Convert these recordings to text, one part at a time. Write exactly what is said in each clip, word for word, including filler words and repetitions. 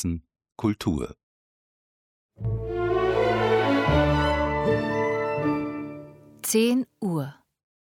Herzen Kultur. zehn Uhr.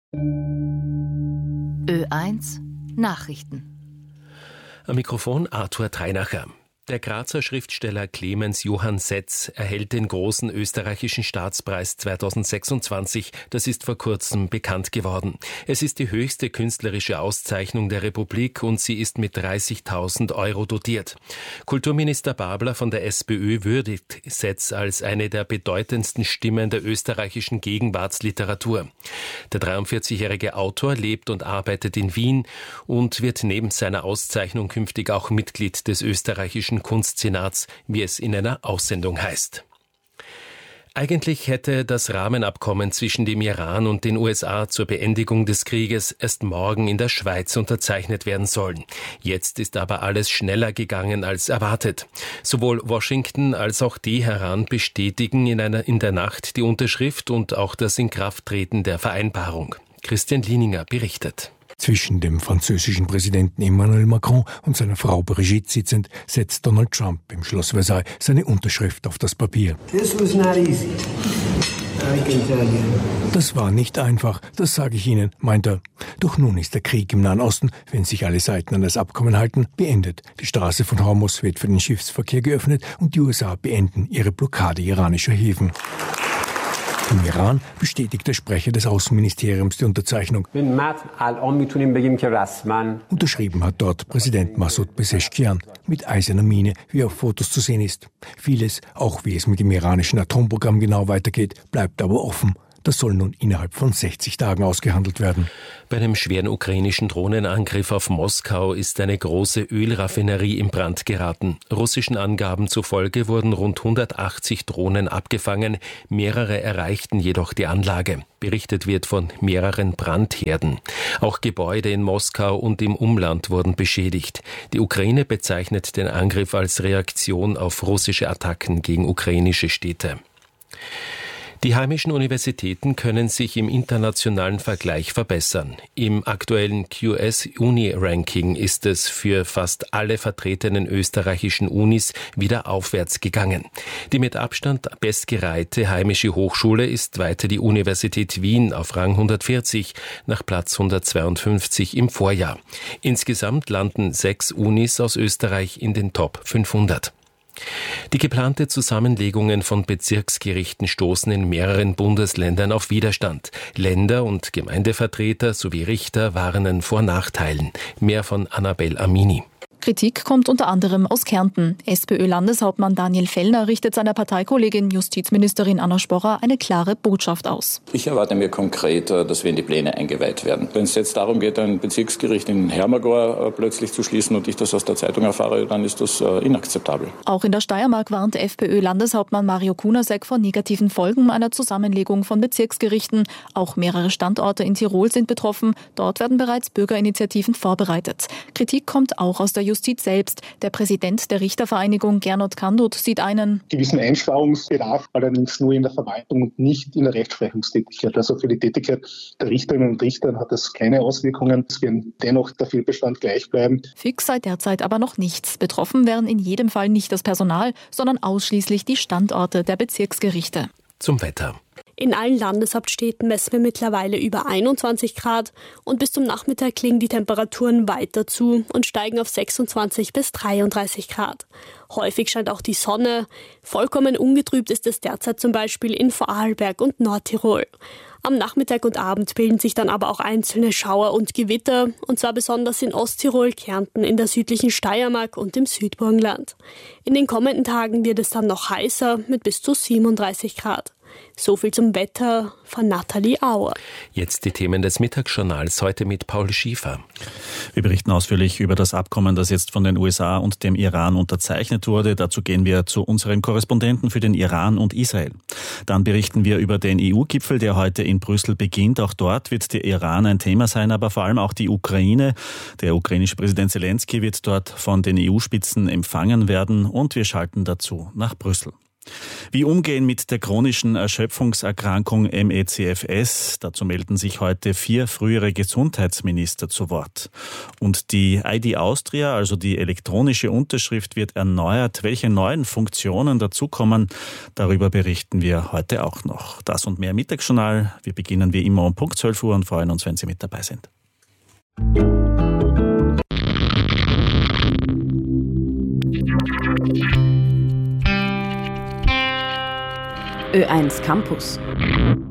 Ö eins Nachrichten. Am Mikrofon Arthur Treinacher. Der Grazer Schriftsteller Clemens Johann Setz erhält den großen österreichischen Staatspreis zweitausendsechsundzwanzig. Das ist vor kurzem bekannt geworden. Es ist die höchste künstlerische Auszeichnung der Republik und sie ist mit dreißigtausend Euro dotiert. Kulturminister Babler von der SPÖ würdigt Setz als eine der bedeutendsten Stimmen der österreichischen Gegenwartsliteratur. Der dreiundvierzigjährige Autor lebt und arbeitet in Wien und wird neben seiner Auszeichnung künftig auch Mitglied des österreichischen Kunstsenats, wie es in einer Aussendung heißt. Eigentlich hätte das Rahmenabkommen zwischen dem Iran und den U S A zur Beendigung des Krieges erst morgen in der Schweiz unterzeichnet werden sollen. Jetzt ist aber alles schneller gegangen als erwartet. Sowohl Washington als auch Teheran bestätigen in, einer, in der Nacht die Unterschrift und auch das Inkrafttreten der Vereinbarung. Christian Lieninger berichtet. Zwischen dem französischen Präsidenten Emmanuel Macron und seiner Frau Brigitte sitzend, setzt Donald Trump im Schloss Versailles seine Unterschrift auf das Papier. This was not easy. I can tell you. Das war nicht einfach, das sage ich Ihnen, meint er. Doch nun ist der Krieg im Nahen Osten, wenn sich alle Seiten an das Abkommen halten, beendet. Die Straße von Hormuz wird für den Schiffsverkehr geöffnet und die U S A beenden ihre Blockade iranischer Häfen. Im Iran bestätigt der Sprecher des Außenministeriums die Unterzeichnung. Unterschrieben hat dort Präsident Massoud Pezeshkian mit eiserner Miene, wie auf Fotos zu sehen ist. Vieles, auch wie es mit dem iranischen Atomprogramm genau weitergeht, bleibt aber offen. Das soll nun innerhalb von sechzig Tagen ausgehandelt werden. Bei einem schweren ukrainischen Drohnenangriff auf Moskau ist eine große Ölraffinerie in Brand geraten. Russischen Angaben zufolge wurden rund hundertachtzig Drohnen abgefangen, mehrere erreichten jedoch die Anlage. Berichtet wird von mehreren Brandherden. Auch Gebäude in Moskau und im Umland wurden beschädigt. Die Ukraine bezeichnet den Angriff als Reaktion auf russische Attacken gegen ukrainische Städte. Die heimischen Universitäten können sich im internationalen Vergleich verbessern. Im aktuellen Q S-Uni-Ranking ist es für fast alle vertretenen österreichischen Unis wieder aufwärts gegangen. Die mit Abstand bestgereihte heimische Hochschule ist weiter die Universität Wien auf Rang hundertvierzig, nach Platz hundertzweiundfünfzig im Vorjahr. Insgesamt landen sechs Unis aus Österreich in den Top fünfhundert. Die geplante Zusammenlegungen von Bezirksgerichten stoßen in mehreren Bundesländern auf Widerstand. Länder- und Gemeindevertreter sowie Richter warnen vor Nachteilen. Mehr von Annabel Amini. Kritik kommt unter anderem aus Kärnten. SPÖ-Landeshauptmann Daniel Fellner richtet seiner Parteikollegin Justizministerin Anna Sporrer eine klare Botschaft aus. Ich erwarte mir konkret, dass wir in die Pläne eingeweiht werden. Wenn es jetzt darum geht, ein Bezirksgericht in Hermagor plötzlich zu schließen und ich das aus der Zeitung erfahre, dann ist das inakzeptabel. Auch in der Steiermark warnt FPÖ-Landeshauptmann Mario Kunasek vor negativen Folgen einer Zusammenlegung von Bezirksgerichten. Auch mehrere Standorte in Tirol sind betroffen. Dort werden bereits Bürgerinitiativen vorbereitet. Kritik kommt auch aus der Justiz selbst. Der Präsident der Richtervereinigung Gernot Kandut sieht einen gewissen Einsparungsbedarf, allerdings nur in der Verwaltung und nicht in der Rechtsprechungstätigkeit. Also für die Tätigkeit der Richterinnen und Richter hat das keine Auswirkungen. Es wird dennoch der Fehlbestand gleich bleiben. Fix sei derzeit aber noch nichts. Betroffen wären in jedem Fall nicht das Personal, sondern ausschließlich die Standorte der Bezirksgerichte. Zum Wetter. In allen Landeshauptstädten messen wir mittlerweile über einundzwanzig Grad und bis zum Nachmittag legen die Temperaturen weiter zu und steigen auf sechsundzwanzig bis dreiunddreißig Grad. Häufig scheint auch die Sonne. Vollkommen ungetrübt ist es derzeit zum Beispiel in Vorarlberg und Nordtirol. Am Nachmittag und Abend bilden sich dann aber auch einzelne Schauer und Gewitter, und zwar besonders in Osttirol, Kärnten, in der südlichen Steiermark und im Südburgenland. In den kommenden Tagen wird es dann noch heißer mit bis zu siebenunddreißig Grad. So viel zum Wetter von Nathalie Auer. Jetzt die Themen des Mittagsjournals, heute mit Paul Schiefer. Wir berichten ausführlich über das Abkommen, das jetzt von den U S A und dem Iran unterzeichnet wurde. Dazu gehen wir zu unseren Korrespondenten für den Iran und Israel. Dann berichten wir über den E U-Gipfel, der heute in Brüssel beginnt. Auch dort wird der Iran ein Thema sein, aber vor allem auch die Ukraine. Der ukrainische Präsident Zelensky wird dort von den E U-Spitzen empfangen werden und wir schalten dazu nach Brüssel. Wie umgehen mit der chronischen Erschöpfungserkrankung M E C F S? Dazu melden sich heute vier frühere Gesundheitsminister zu Wort. Und die I D Austria, also die elektronische Unterschrift, wird erneuert. Welche neuen Funktionen dazukommen, darüber berichten wir heute auch noch. Das und mehr im Mittagsjournal. Wir beginnen wie immer um Punkt zwölf Uhr und freuen uns, wenn Sie mit dabei sind. Ö eins Campus.